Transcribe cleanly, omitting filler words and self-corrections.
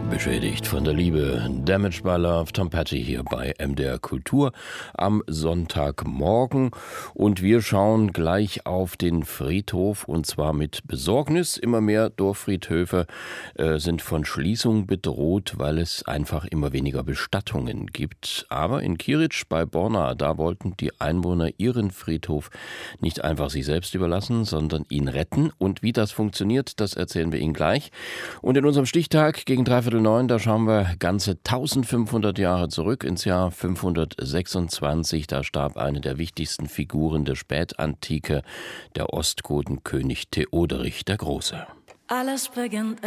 Beschädigt von der Liebe. Damaged by Love, Tom Petty hier bei MDR Kultur am Sonntagmorgen. Und wir schauen gleich auf den Friedhof und zwar mit Besorgnis. Immer mehr Dorffriedhöfe sind von Schließung bedroht, weil es einfach immer weniger Bestattungen gibt. Aber in Kiric bei Borna, da wollten die Einwohner ihren Friedhof nicht einfach sich selbst überlassen, sondern ihn retten. Und wie das funktioniert, das erzählen wir Ihnen gleich. Und in unserem Stichtag gegen 8:45, da schauen wir ganze 1500 Jahre zurück ins Jahr 526. Da starb eine der wichtigsten Figuren der Spätantike, der Ostgotenkönig Theoderich der Große. Alles beginnt